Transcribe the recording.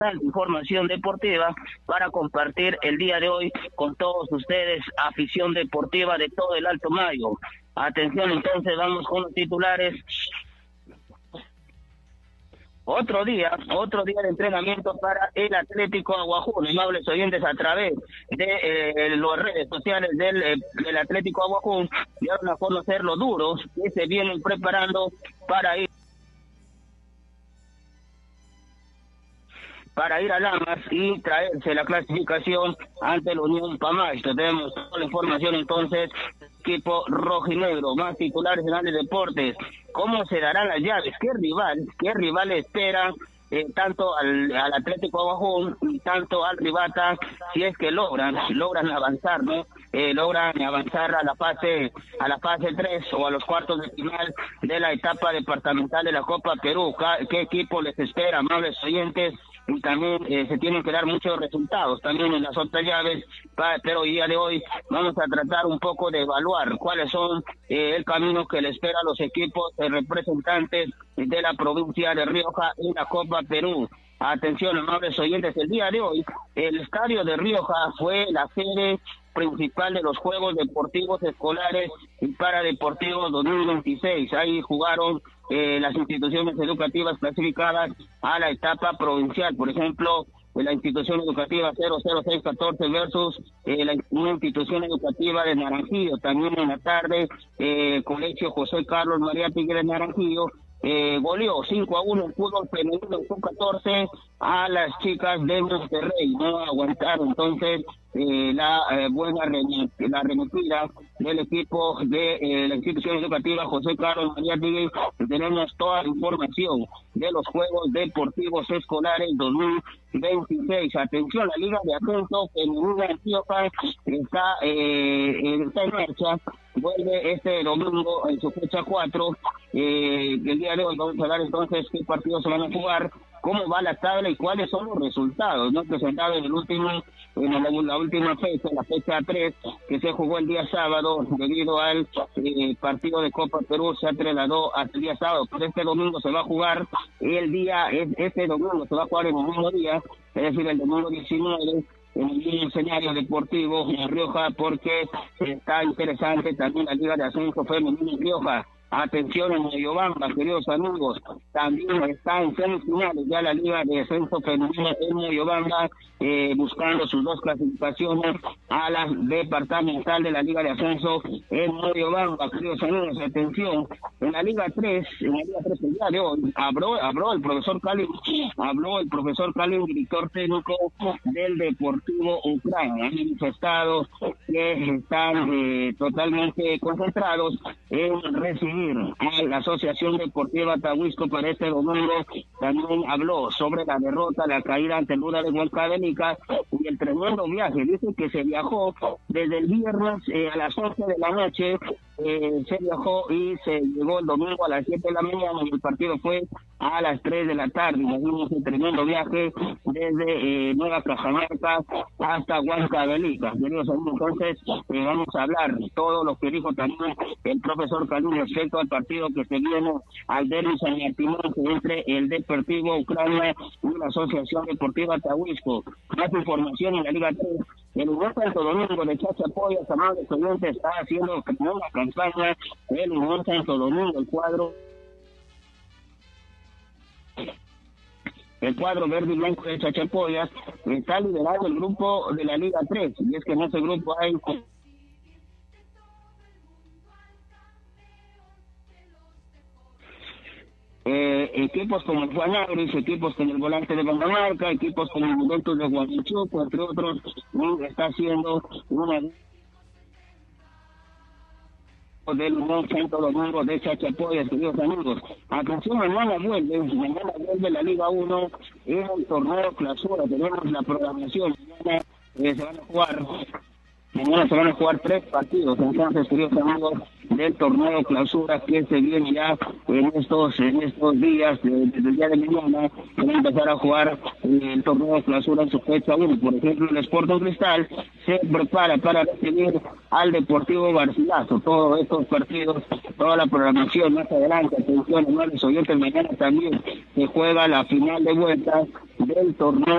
información deportiva para compartir el día de hoy con todos ustedes, afición deportiva de todo el Alto Mayo. Atención, entonces vamos con los titulares. Otro día de entrenamiento para el Atlético Aguajún, amables oyentes, a través de las redes sociales del Atlético Aguajún, dieron a conocer los duros que se vienen preparando para ir a Lamas y traerse la clasificación ante la Unión Pamacho. Tenemos toda la información entonces, equipo rojinegro, más titulares en Ande Deportes. ¿Cómo se darán las llaves? ¿Qué rival espera tanto al Atlético Aguajún y tanto al Rivata, si es que logran avanzar, ¿no? Logran avanzar a la fase 3 o a los cuartos de final de la etapa departamental de la Copa Perú? ¿Qué equipo les espera, amables oyentes? Y también se tienen que dar muchos resultados también en las otras llaves, pero el día de hoy vamos a tratar un poco de evaluar cuáles son el camino que le espera a los equipos representantes de la provincia de Rioja en la Copa Perú. Atención, amables oyentes, el día de hoy el estadio de Rioja fue la sede principal de los Juegos Deportivos Escolares y Paradeportivos 2026. Ahí jugaron las instituciones educativas clasificadas a la etapa provincial. Por ejemplo, la institución educativa 00614 versus una institución educativa de Naranjillo. También en la tarde, Colegio José Carlos María Tigre Naranjillo goleó 5-1 en fútbol femenino en sub-14 a las chicas de Monterrey. No aguantaron entonces la arremetida del equipo de la institución educativa José Carlos María Tigre. Tenemos toda la información de los Juegos Deportivos Escolares 2026. Atención, la Liga de Ascenso Femenina Antioquia está en marcha. Vuelve este domingo en su fecha 4. El día de hoy vamos a hablar entonces qué partidos se van a jugar, cómo va la tabla y cuáles son los resultados, ¿no?, presentados en la última fecha, la fecha 3, que se jugó el día sábado debido al partido de Copa Perú. Se trasladó hasta el día sábado, pero este domingo se va a jugar este domingo se va a jugar en el mismo día, es decir, el domingo 19, en el mismo escenario deportivo en Rioja, porque está interesante también la Liga de Ascenso Femenino en Rioja. Atención en Moyobamba, queridos amigos, también está en semifinales ya la Liga de Ascenso Femenino en Moyobamba, buscando sus dos clasificaciones a la departamental de la Liga de Ascenso en Moyobamba, queridos amigos. Atención, en la Liga 3, el día de hoy, habló el profesor Kalin, director técnico del Deportivo Ucrania. Han manifestado que están totalmente concentrados en recibir a la Asociación Deportiva Tahuisco para este domingo. También habló sobre la derrota, la caída ante el Luna de Huancavelica y el tremendo viaje. Dice que se viajó desde el viernes a las 11 de la noche, se viajó y se llegó el domingo a las 7 de la mañana y el partido fue a las 3 de la tarde. Imagínense un tremendo viaje desde Nueva Cajamarca hasta Huancavelica. Entonces vamos a hablar todo lo que dijo también el profesor Kalin respecto al partido que se viene al derbi San Martín entre el Deportivo Ucrania y la Asociación Deportiva Tahuisco. Más información en la Liga 3. El Unión Santo Domingo de Chachapoyas, amables oyentes, está haciendo una campaña. El Unión Santo Domingo, el cuadro verde y blanco de Chachapoyas está liderando el grupo de la Liga 3, y es que en ese grupo hay equipos como el Juan Agris, equipos como el Volante de Bandamarca, equipos como el Juventus de Huamachuco, entre otros. Está haciendo una del Unión Santo Domingo de Chachapoyas, queridos amigos. Atención, mañana vuelve la Liga 1 en el torneo clausura. Tenemos la programación. Mañana se van a jugar 3 partidos. Entonces, queridos amigos, del torneo clausura que se viene ya en estos días, desde el día de mañana, van a empezar a jugar el torneo clausura en su fecha 1. Por ejemplo, el Sporting Cristal se prepara para recibir al Deportivo Garcilaso. Todos estos partidos, toda la programación más adelante, atención, hermanos oyentes, mañana también se juega la final de vuelta del torneo